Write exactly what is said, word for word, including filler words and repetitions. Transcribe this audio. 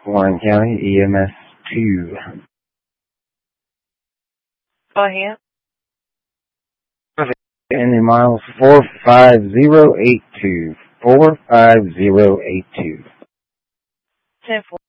Warren County E M S two. Go ahead. And the miles four five zero eight two. four five zero eight two. ten four.